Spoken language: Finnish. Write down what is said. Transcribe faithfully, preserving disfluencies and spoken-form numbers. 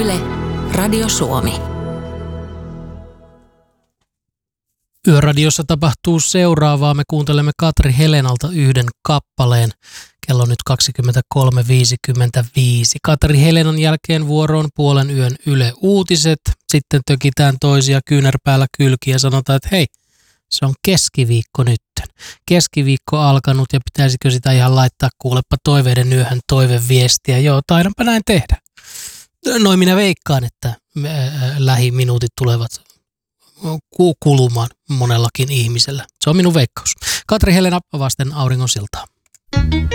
Yle, Radio Suomi. Yöradiossa tapahtuu seuraavaa. Me kuuntelemme Katri Helenalta yhden kappaleen. Kello on nyt kaksikymmentäkolme viisikymmentäviisi. Katri Helenan jälkeen vuoroon puolen yön Yle Uutiset. Sitten tökitään toisia kyynärpäällä kylki ja sanotaan, että hei, se on keskiviikko nytten. Keskiviikko alkanut ja pitäisikö sitä ihan laittaa kuulepa toiveiden yöhön toiveviestiä. Joo, taidanpa näin tehdä. Noin minä veikkaan, että lähiminuutit tulevat kulumaan monellakin ihmisellä. Se on minun veikkaus. Katri Helena vasten auringon siltaa.